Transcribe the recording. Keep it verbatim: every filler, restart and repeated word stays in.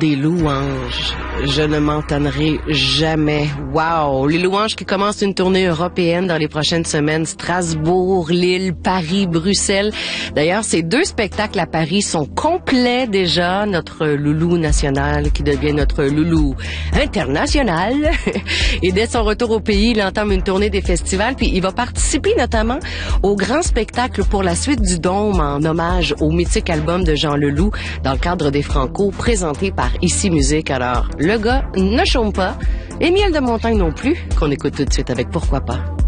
des louanges. Je ne m'en tannerai jamais. Wow! Les louanges qui commencent une tournée européenne dans les prochaines semaines. Strasbourg, Lille, Paris, Bruxelles. D'ailleurs, ces deux spectacles à Paris sont complets déjà. Notre loulou national qui devient notre loulou international. Et dès son retour au pays, il entame une tournée des festivals. Puis il va participer notamment au grand spectacle pour la suite du Dôme en hommage au mythique album de Jean Leloup dans le cadre des Franco présenté par Ici Musique. Alors, le gars ne chôme pas et Miel de montagne non plus, qu'on écoute tout de suite avec Pourquoi pas.